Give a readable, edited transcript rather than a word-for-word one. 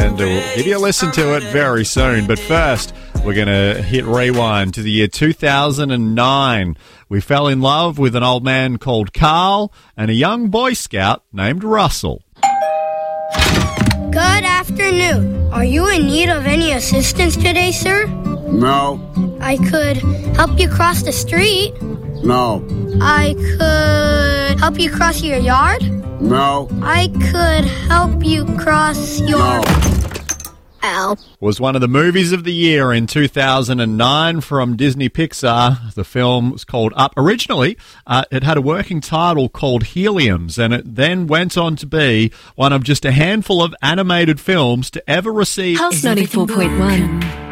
And we'll give you a listen to it very soon. But first, we're going to hit rewind to the year 2009. We fell in love with an old man called Carl and a young Boy Scout named Russell. Good afternoon. Are you in need of any assistance today, sir? No. I could help you cross the street. No. I could help you cross your yard. No. I could help you cross your... No. Ow. Was one of the movies of the year in 2009 from Disney Pixar. The film was called Up. Originally, it had a working title called Heliums, and it then went on to be one of just a handful of animated films to ever receive... Pulse 94.1.